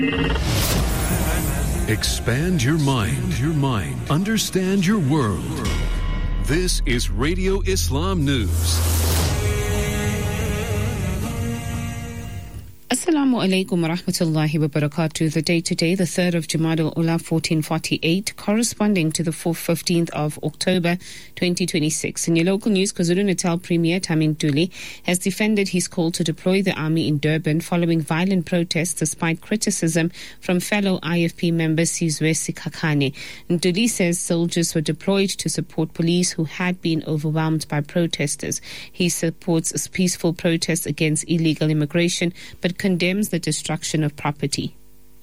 Expand your mind. Understand your world. This is Radio Islam News. Assalamu alaikum wa rahmatullahi wa barakatuh. The date today, the 3rd of Jamada al-Ula 1448, corresponding to the 15th of October 2026. In your local news, KwaZulu-Natal Premier Tamim Ntuli has defended his call to deploy the army in Durban following violent protests despite criticism from fellow IFP member Sizwe Sikhakhane. Ntuli says soldiers were deployed to support police who had been overwhelmed by protesters. He supports peaceful protests against illegal immigration, but condemns the destruction of property.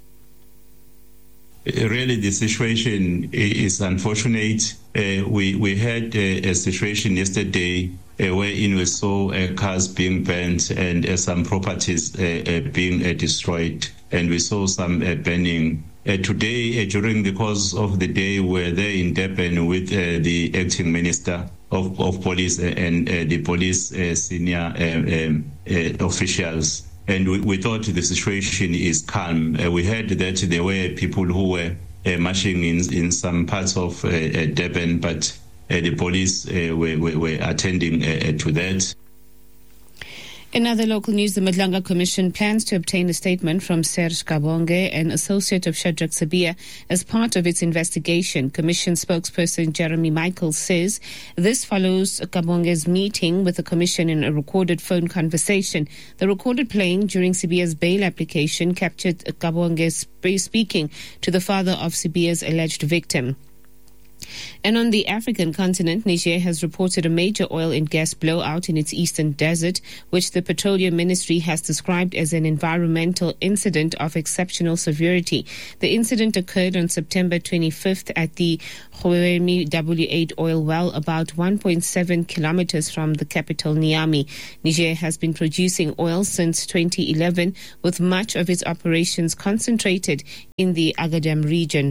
Really, the situation is unfortunate. We had a situation yesterday wherein we saw cars being burnt and some properties being destroyed, and we saw some burning. Today, during the course of the day, we were there in Durban with the acting minister of police and the police senior officials. And we thought the situation is calm. We heard that there were people who were marching in some parts of Durban, but the police were attending to that. In other local news, the Madlanga Commission plans to obtain a statement from Serge Kabonge, an associate of Shadrach Sibiya, as part of its investigation. Commission spokesperson Jeremy Michael says this follows Kabonge's meeting with the Commission in a recorded phone conversation. The recorded playing during Sibiya's bail application captured Kabonge speaking to the father of Sibiya's alleged victim. And on the African continent, Niger has reported a major oil and gas blowout in its eastern desert, which the Petroleum Ministry has described as an environmental incident of exceptional severity. The incident occurred on September 25th at the Khouémé W8 oil well, about 1.7 kilometers from the capital Niamey. Niger has been producing oil since 2011, with much of its operations concentrated in the Agadem region.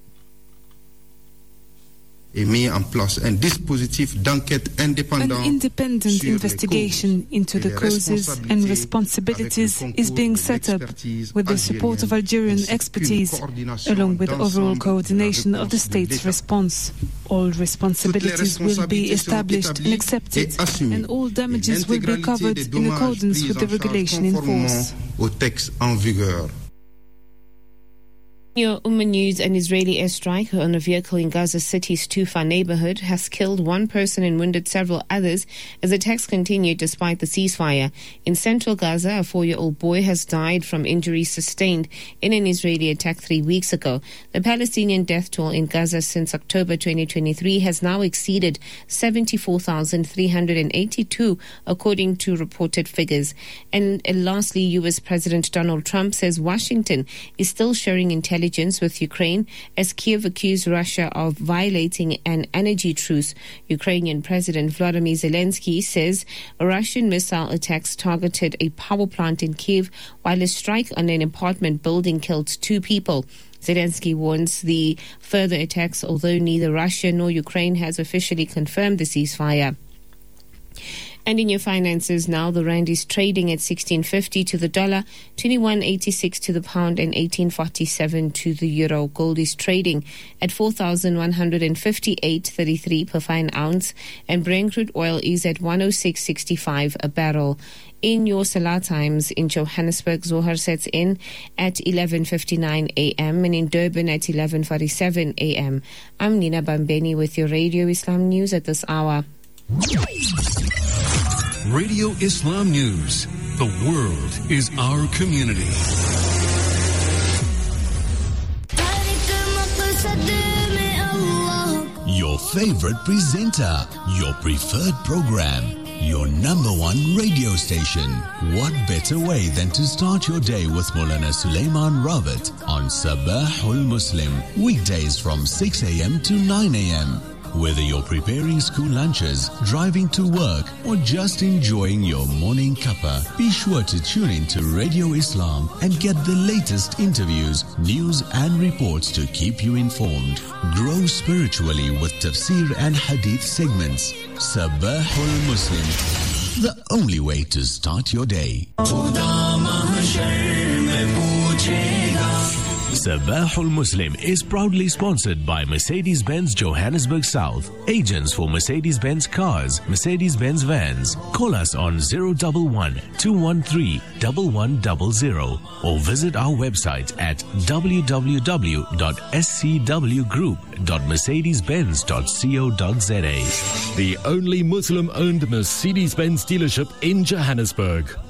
An independent investigation into the causes and responsibilities is being set up with the support of Algerian expertise, along with overall coordination of the state's response. All responsibilities will be established and accepted, and all damages will be covered in accordance with the regulation in force. Your News, an Israeli airstrike on a vehicle in Gaza City's Tufa neighborhood has killed one person and wounded several others as attacks continue despite the ceasefire. In central Gaza, a 4-year-old boy has died from injuries sustained in an Israeli attack 3 weeks ago. The Palestinian death toll in Gaza since October 2023 has now exceeded 74,382, according to reported figures. And lastly, U.S. President Donald Trump says Washington is still sharing intelligence with Ukraine as Kiev accused Russia of violating an energy truce. Ukrainian President Volodymyr Zelensky says Russian missile attacks targeted a power plant in Kiev, while a strike on an apartment building killed 2 people. Zelensky warns the further attacks, although neither Russia nor Ukraine has officially confirmed the ceasefire. And in your finances now, the rand is trading at 16.50 to the dollar, 21.86 to the pound, and 18.47 to the euro. Gold is trading at 4,158.33 per fine ounce, and Brent crude oil is at 106.65 a barrel. In your Salah times, in Johannesburg, Zohar sets in at 11:59 a.m. and in Durban at 11:47 a.m. I'm Nina Bambeni with your Radio Islam News at this hour. Radio Islam News. The world is our community. Your favorite presenter, your preferred program, your number one radio station. What better way than to start your day with Maulana Sulaiman Rawat on Sabahul Muslim, weekdays from 6 a.m. to 9 a.m. Whether you're preparing school lunches, driving to work, or just enjoying your morning cuppa, be sure to tune in to Radio Islam and get the latest interviews, news and reports to keep you informed. Grow spiritually with tafsir and hadith segments. Sabahul Muslim, the only way to start your day. Sabahul Muslim is proudly sponsored by Mercedes-Benz Johannesburg South, agents for Mercedes-Benz cars, Mercedes-Benz vans. Call us on 011-213-1100 or visit our website at www.scwgroup.mercedes-benz.co.za. The only Muslim-owned Mercedes-Benz dealership in Johannesburg.